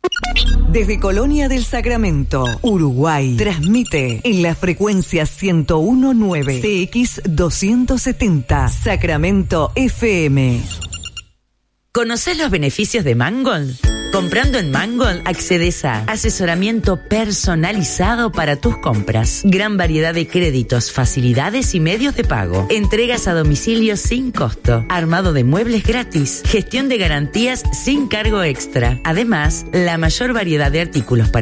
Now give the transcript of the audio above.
Desde Colonia del Sacramento, Uruguay, transmite en la frecuencia 101.9 CX 270 Sacramento FM. ¿Conocés los beneficios de Mangold? Comprando en Mangold accedes a asesoramiento personalizado para tus compras, gran variedad de créditos, facilidades y medios de pago, entregas a domicilio sin costo, armado de muebles gratis, gestión de garantías sin cargo extra. Además, la mayor variedad de artículos para